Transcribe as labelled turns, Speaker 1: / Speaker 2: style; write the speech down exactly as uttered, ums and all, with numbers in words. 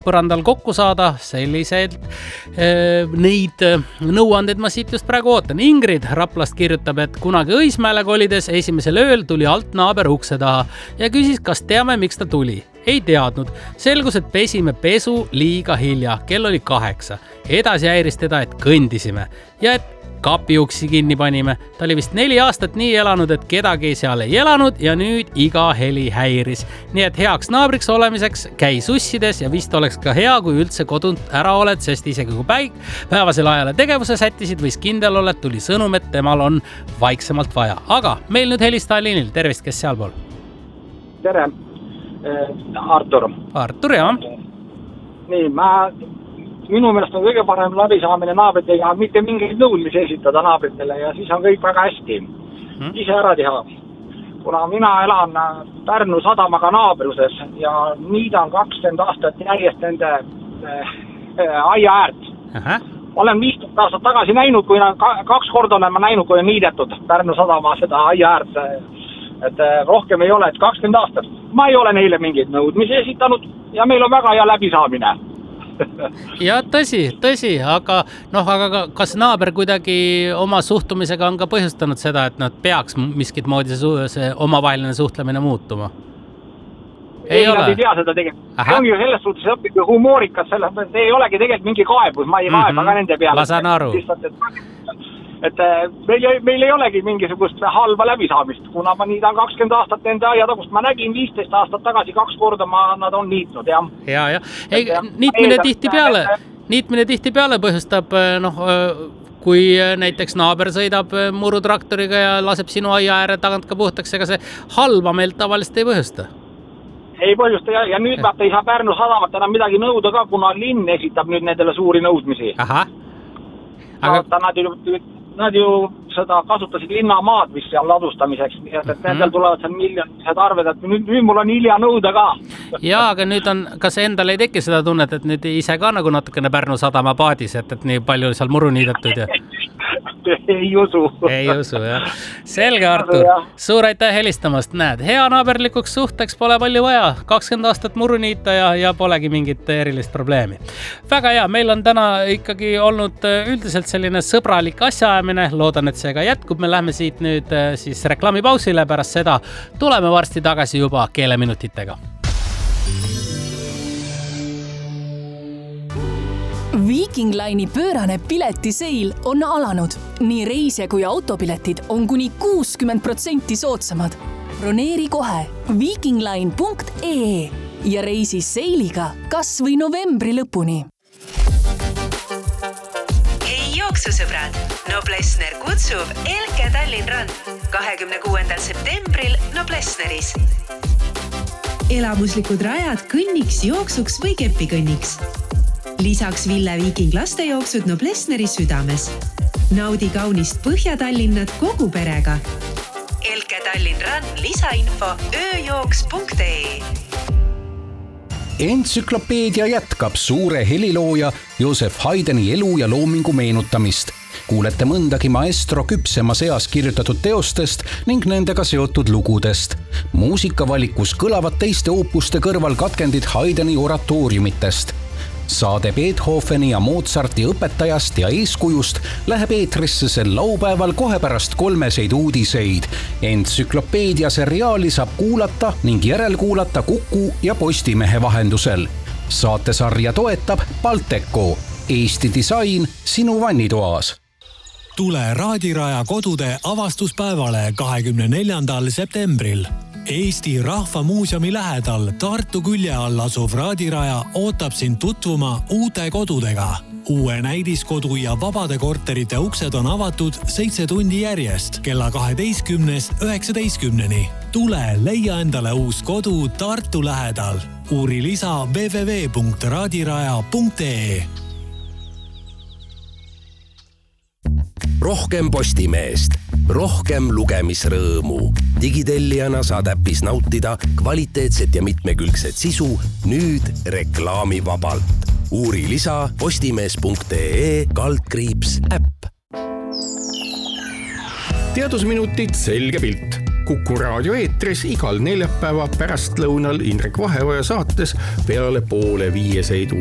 Speaker 1: põrandal kokku saada, sellised äh, neid nõuanded ma siit just praegu ootan. Ingrid Raplast kirjutab, et kunagi Õismäele kolides esimesel ööl tuli alt naaber ukse taha ja küsis, kas teame, miks ta tuli. Ei teadnud. Selgus, et pesime pesu liiga hilja. Kell oli kaheksa. Edasi häiris teda, et kõndisime ja et kapiuksi kinni panime. Ta oli vist neli aastat nii elanud, et kedagi seal ei elanud ja nüüd iga heli häiris. Nii et heaks naabriks olemiseks käi sussides ja vist oleks ka hea, kui üldse kodunt ära oled, sest isegi kui päik, päevasel ajale tegevuse sättisid, võis kindel olla, et tuli sõnum, et temal on vaiksemalt vaja. Aga meil nüüd helistaa liinil. Tervist, kes sealpool?
Speaker 2: Tere, Artur.
Speaker 1: Artur, jah.
Speaker 2: Nii, ma... Minu meelest on kõige parem läbisaamine naabritega, mitte mingeid nõudmisi esitada naabritele ja siis on kõik väga hästi. Hmm? Ise ära teha. Kuna mina elan Pärnu sadamaga naabruses ja niidan kakskümmend aastat järjest nende äh, aia äärt. Aha. Olen viisteist aastat tagasi näinud, kui kaks korda olen ma näinud, kui on niidetud Pärnu sadama seda aia äärt. Et rohkem ei ole, et kakskümmend aastat. Ma ei ole neile mingeid nõudmisi esitanud ja meil on väga hea läbisaamine.
Speaker 1: Ja tõsi, tõsi, aga noh, aga kas naaber kuidagi oma suhtumisega on ka põhjustanud seda, et nad peaks miskit moodi see, see omavaheline suhtlemine muutuma?
Speaker 2: Ei, ei ole. Nad ei tea seda tegelikult. See ongi ju selles suhtes õpib humoorikas, selles, et ei olegi tegelikult mingi kaebus, ma ei kaeba mm-hmm. ka nende peale.
Speaker 1: Ma saan aru.
Speaker 2: Lihtsalt, et, et meil, meil ei olegi mingisugust halba läbisaamist, kuna ma niidan kakskümmend aastat nende aiatagust. Ma nägin viisteist aastat tagasi kaks korda, ma, nad on niitnud, jah.
Speaker 1: Ja, ja. Ei, niitmine tihti peale, niitmine tihti peale põhjustab, noh, kui näiteks naaber sõidab murutraktoriga ja laseb sinu aia ääre tagant ka puhtaks, ega see halba meilt tavaliselt ei põhjusta.
Speaker 2: Ei põhjusta ja, ja nüüd vaata ei saa Pärnu sadamat enam midagi nõuda ka, kuna linn esitab nüüd nendele suuri nõudmisi.
Speaker 1: Aha. Aga...
Speaker 2: Vaata, nad ju... Nad ju seda kasutasid linnamaad, mis seal ladustamiseks, nii et, et mm-hmm. nendel tulevad seal miljonised arved, et nüüd, nüüd mul on hilja nõuda ka.
Speaker 1: Jaa, aga nüüd on, kas endal ei teki seda tunnet, et nüüd ise ka nagu natukene Pärnu sadama paadis, et, et nii palju seal muru niidatud ja...
Speaker 2: ei usu.
Speaker 1: Ei usu, jah. Selge, Artur. Suur aitäh helistamast. Näed, hea naaberlikuks suhteks pole palju vaja. kakskümmend aastat muru niita ja, ja polegi mingit erilist probleemi. Väga hea. Meil on täna ikkagi olnud üldiselt selline sõbralik asjaajamine. Loodan, et see ka jätkub. Me lähme siit nüüd siis reklaamipausile. Pärast seda tuleme varsti tagasi juba keeleminutitega.
Speaker 3: Viking Line'i pöörane piletiseil on alanud. Nii reisija kui autopiletid on kuni kuuskümmend protsenti soodsamad. Broneeri kohe vikingline punkt ee ja reisi seiliga kas või novembri lõpuni.
Speaker 4: Hei jooksusõbrad! Noblessner kutsub Elke Tallinn Run kahekümne kuuendal septembril Noblessneris. Elamuslikud rajad kõnniks, jooksuks või kepikõnniks. Lisaks Ville Viking lastejooksud Noblessneri südames. Naudi kaunist Põhja-Tallinnat kogu perega. Elke Tallinn Run lisainfo ööjooks punkt ee.
Speaker 5: Entsüklopeedia jätkab suure helilooja Joseph Haydni elu ja loomingu meenutamist. Kuulete mõndagi maestro küpsema seas kirjutatud teostest ning nendega seotud lugudest. Muusikavalikus kõlavad teiste oopuste kõrval katkendid Haydni oratooriumitest. Saade Beethoveni ja Mozarti õpetajast ja eeskujust läheb eetrisse sel laupäeval kohe pärast kolmeseid uudiseid. Entsüklopeedia seriaali saab kuulata ning järelkuulata Kuku ja Postimehe vahendusel. Saatesarja toetab Balteco. Eesti disain sinu vannitoas.
Speaker 6: Tule Raadiraja kodude avastuspäevale kahekümne neljandal septembril. Eesti Rahvamuuseumi lähedal Tartu külje all asuv Raadiraja ootab sind tutvuma uute kodudega. Uue näidiskodu ja vabade korterite uksed on avatud seitse tundi järjest kella kaheteistkümnest üheksateistkümneni. Tule leia endale uus kodu Tartu lähedal. Uuri lisa w w w punkt raadiraja punkt ee.
Speaker 7: Rohkem Postimehest, rohkem lugemisrõõmu. Digitellijana saad äppis nautida kvaliteetset ja mitmekülgset sisu nüüd reklaamivabalt. Uuri lisa postimees punkt ee kaldkriips äpp.
Speaker 8: Teadusminutid selge pilt. Kuku raadio eetris igal neljapäeva pärastlõunal Indrek Vaheoja saates peale poole viieseid